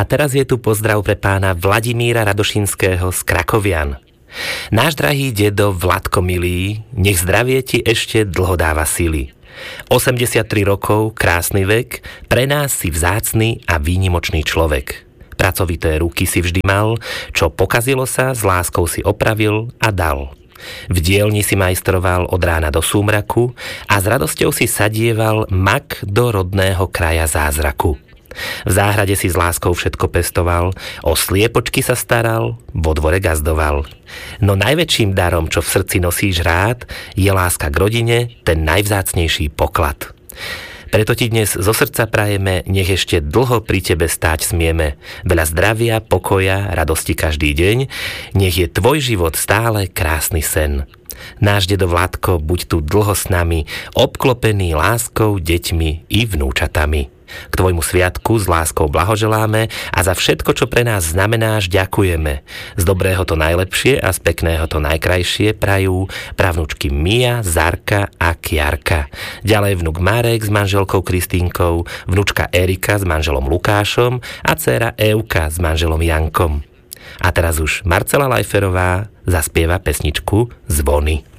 teraz je tu pozdrav pre pána Vladimíra Radošinského z Krakovian. Náš drahý dedo Vladko milý, nech zdravie ti ešte dlho dáva sily. 83 rokov, krásny vek, pre nás si vzácny a výnimočný človek. Pracovité ruky si vždy mal, čo pokazilo sa, s láskou si opravil a dal. V dielni si majstroval od rána do súmraku a s radosťou si sadieval mak do rodného kraja zázraku. V záhrade si s láskou všetko pestoval, o sliepočky sa staral, vo dvore gazdoval. No najväčším darom, čo v srdci nosíš rád, je láska k rodine, ten najvzácnejší poklad. Preto ti dnes zo srdca prajeme, nech ešte dlho pri tebe stáť smieme. Veľa zdravia, pokoja, radosti každý deň, nech je tvoj život stále krásny sen. Náš dedo Vládko, buď tu dlho s nami, obklopený láskou, deťmi i vnúčatami. K tvojmu sviatku s láskou blahoželáme a za všetko, čo pre nás znamenáš, ďakujeme. Z dobrého to najlepšie a z pekného to najkrajšie prajú pravnúčky Mia, Zarka a Kiarka. Ďalej vnuk Marek s manželkou Kristínkou, vnúčka Erika s manželom Lukášom a dcéra Evka s manželom Jankom. A teraz už Marcela Lajferová zaspieva pesničku Zvony.